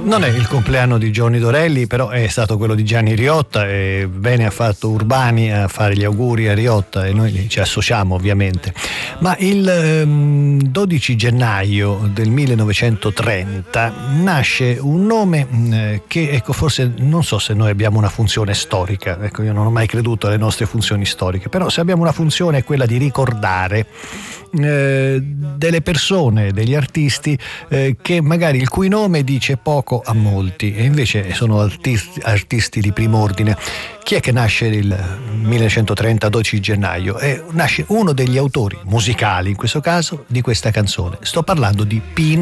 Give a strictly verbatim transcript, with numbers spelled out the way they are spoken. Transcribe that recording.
Non è il compleanno di Johnny Dorelli, però è stato quello di Gianni Riotta, e bene ha fatto Urbani a fare gli auguri a Riotta, e noi ci associamo ovviamente. Ma il ehm, dodici gennaio del millenovecentotrenta nasce un nome eh, che, ecco, forse non so se noi abbiamo una funzione storica, ecco, io non ho mai creduto alle nostre funzioni storiche, però se abbiamo una funzione è quella di ricordare eh, delle persone, degli artisti eh, che magari il cui nome dice poco a molti, e invece sono artisti, artisti di prim'ordine. Chi è che nasce il millenovecentotrenta, dodici gennaio? Eh, nasce uno degli autori musicali, in questo caso, di questa canzone. Sto parlando di Pino